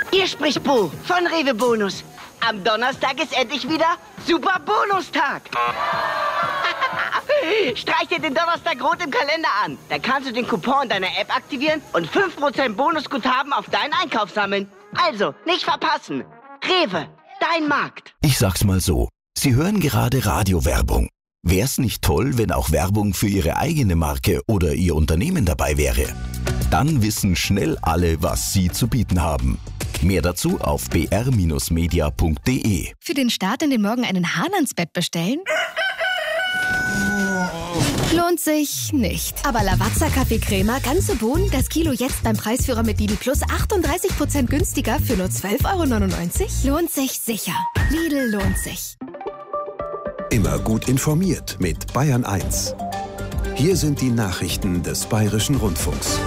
Hier spricht Bo von Rewe Bonus. Am Donnerstag ist endlich wieder Super Bonustag. Streich dir den Donnerstag rot im Kalender an. Dann kannst du den Coupon deiner App aktivieren und 5% Bonusguthaben auf deinen Einkauf sammeln. Also, nicht verpassen. Rewe, dein Markt. Ich sag's mal so, Sie hören gerade Radiowerbung. Wär's nicht toll, wenn auch Werbung für Ihre eigene Marke oder Ihr Unternehmen dabei wäre? Dann wissen schnell alle, was Sie zu bieten haben. Mehr dazu auf br-media.de. Für den Start in den Morgen einen Hahn ans Bett bestellen? Lohnt sich nicht. Aber Lavazza Kaffeecrema, ganze Bohnen, das Kilo jetzt beim Preisführer mit Lidl Plus 38% günstiger für nur 12,99 €? Lohnt sich sicher. Lidl lohnt sich. Immer gut informiert mit Bayern 1. Hier sind die Nachrichten des Bayerischen Rundfunks.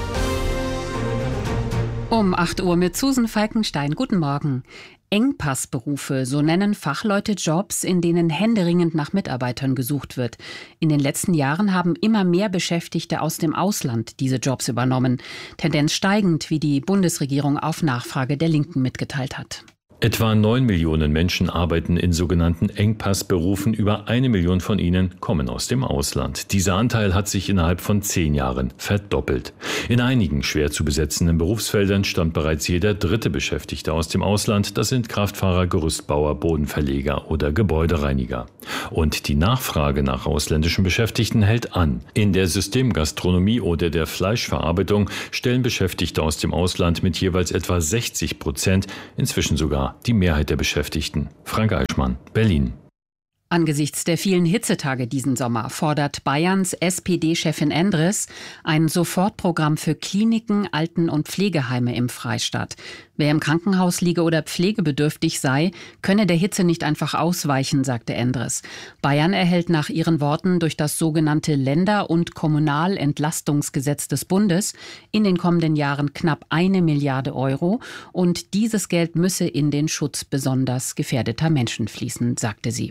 Um 8 Uhr mit Susan Falkenstein. Guten Morgen. Engpassberufe, so nennen Fachleute Jobs, in denen händeringend nach Mitarbeitern gesucht wird. In den letzten Jahren haben immer mehr Beschäftigte aus dem Ausland diese Jobs übernommen. Tendenz steigend, wie die Bundesregierung auf Nachfrage der Linken mitgeteilt hat. Etwa 9 Millionen Menschen arbeiten in sogenannten Engpassberufen. Über 1 Million von ihnen kommen aus dem Ausland. Dieser Anteil hat sich innerhalb von 10 Jahren verdoppelt. In einigen schwer zu besetzenden Berufsfeldern stammt bereits jeder dritte Beschäftigte aus dem Ausland. Das sind Kraftfahrer, Gerüstbauer, Bodenverleger oder Gebäudereiniger. Und die Nachfrage nach ausländischen Beschäftigten hält an. In der Systemgastronomie oder der Fleischverarbeitung stellen Beschäftigte aus dem Ausland mit jeweils etwa 60%, inzwischen sogar die Mehrheit der Beschäftigten. Frank Eichmann, Berlin. Angesichts der vielen Hitzetage diesen Sommer fordert Bayerns SPD-Chefin Endres ein Sofortprogramm für Kliniken, Alten- und Pflegeheime im Freistaat. Wer im Krankenhaus liege oder pflegebedürftig sei, könne der Hitze nicht einfach ausweichen, sagte Endres. Bayern erhält nach ihren Worten durch das sogenannte Länder- und Kommunalentlastungsgesetz des Bundes in den kommenden Jahren knapp 1 Milliarde Euro und dieses Geld müsse in den Schutz besonders gefährdeter Menschen fließen, sagte sie.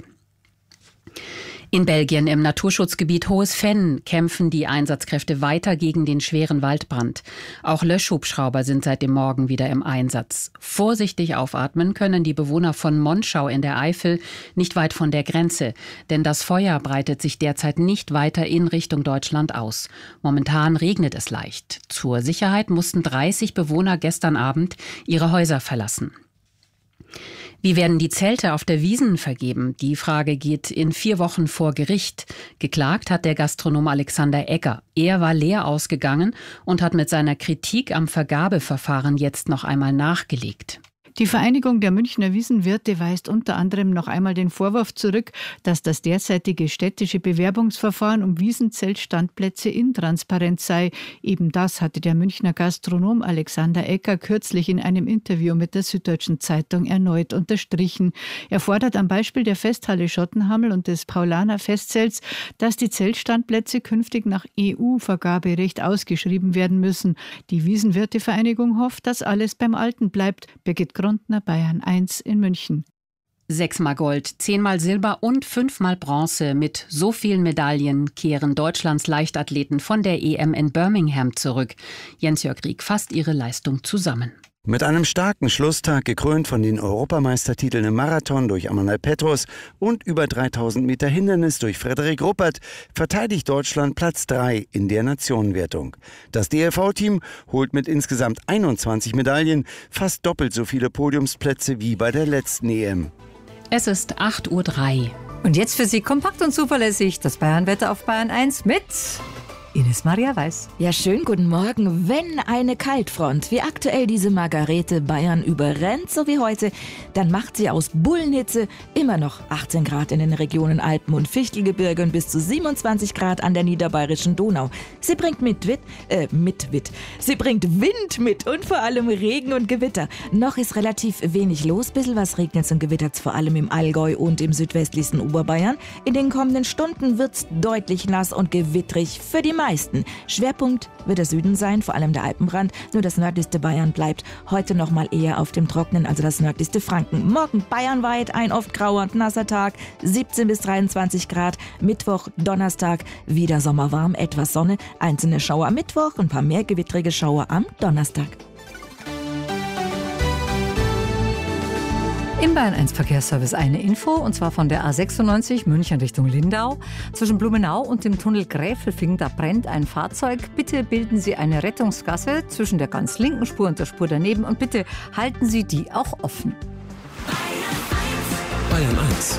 In Belgien im Naturschutzgebiet Hohes Venn kämpfen die Einsatzkräfte weiter gegen den schweren Waldbrand. Auch Löschhubschrauber sind seit dem Morgen wieder im Einsatz. Vorsichtig aufatmen können die Bewohner von Monschau in der Eifel, nicht weit von der Grenze. Denn das Feuer breitet sich derzeit nicht weiter in Richtung Deutschland aus. Momentan regnet es leicht. Zur Sicherheit mussten 30 Bewohner gestern Abend ihre Häuser verlassen. Wie werden die Zelte auf der Wiesn vergeben? Die Frage geht in 4 Wochen vor Gericht. Geklagt hat der Gastronom Alexander Egger. Er war leer ausgegangen und hat mit seiner Kritik am Vergabeverfahren jetzt noch einmal nachgelegt. Die Vereinigung der Münchner Wiesenwirte weist unter anderem noch einmal den Vorwurf zurück, dass das derzeitige städtische Bewerbungsverfahren um Wiesenzeltstandplätze intransparent sei. Eben das hatte der Münchner Gastronom Alexander Egger kürzlich in einem Interview mit der Süddeutschen Zeitung erneut unterstrichen. Er fordert am Beispiel der Festhalle Schottenhammel und des Paulaner Festzelts, dass die Zeltstandplätze künftig nach EU-Vergaberecht ausgeschrieben werden müssen. Die Wiesenwirtevereinigung hofft, dass alles beim Alten bleibt. Birgit Grundner, Bayern 1 in München. 6-mal Gold, 10-mal Silber und 5-mal Bronze. Mit so vielen Medaillen kehren Deutschlands Leichtathleten von der EM in Birmingham zurück. Jens-Jörg Rieck fasst ihre Leistung zusammen. Mit einem starken Schlusstag, gekrönt von den Europameistertiteln im Marathon durch Amanal Petros und über 3000 Meter Hindernis durch Frederik Ruppert, verteidigt Deutschland Platz 3 in der Nationenwertung. Das DLV-Team holt mit insgesamt 21 Medaillen fast doppelt so viele Podiumsplätze wie bei der letzten EM. Es ist 8:03 Uhr. Und jetzt für Sie kompakt und zuverlässig das Bayernwetter auf Bayern 1 mit Ines Maria Weiß. Ja, schönen guten Morgen. Wenn eine Kaltfront wie aktuell diese Margarete Bayern überrennt, so wie heute, dann macht sie aus Bullenhitze immer noch 18 Grad in den Regionen Alpen und Fichtelgebirge und bis zu 27 Grad an der niederbayerischen Donau. Sie bringt Sie bringt Wind mit und vor allem Regen und Gewitter. Noch ist relativ wenig los, bisschen was regnet und gewittert vor allem im Allgäu und im südwestlichsten Oberbayern. In den kommenden Stunden wird's deutlich nass und gewittrig für die meisten. Schwerpunkt wird der Süden sein, vor allem der Alpenrand. Nur das nördlichste Bayern bleibt heute noch mal eher auf dem Trocknen, also das nördlichste Franken. Morgen bayernweit ein oft grauer und nasser Tag, 17 bis 23 Grad. Mittwoch, Donnerstag wieder sommerwarm, etwas Sonne, einzelne Schauer am Mittwoch und ein paar mehr gewittrige Schauer am Donnerstag. Im Bayern 1 Verkehrsservice eine Info, und zwar von der A96 München Richtung Lindau. Zwischen Blumenau und dem Tunnel Gräfelfing, da brennt ein Fahrzeug. Bitte bilden Sie eine Rettungsgasse zwischen der ganz linken Spur und der Spur daneben und bitte halten Sie die auch offen. Bayern 1.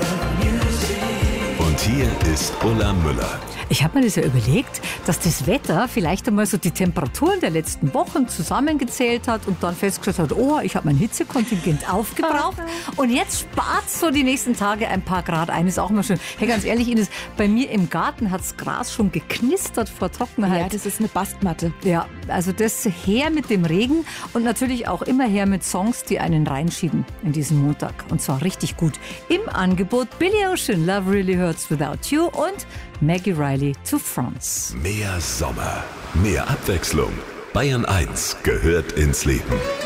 Und hier ist Ulla Müller. Ich habe mir das ja überlegt, dass das Wetter vielleicht einmal so die Temperaturen der letzten Wochen zusammengezählt hat und dann festgestellt hat, oh, ich habe mein Hitzekontingent aufgebraucht und jetzt spart so die nächsten Tage ein paar Grad ein. Ist auch mal schön. Hey, ganz ehrlich, Ines, bei mir im Garten hat das Gras schon geknistert vor Trockenheit. Ja, das ist eine Bastmatte. Ja, also das her mit dem Regen und natürlich auch immer her mit Songs, die einen reinschieben in diesen Montag. Und zwar richtig gut. Im Angebot Billy Ocean, Love Really Hurts Without You und Maggie Riley to France. Mehr Sommer, mehr Abwechslung. Bayern 1 gehört ins Leben.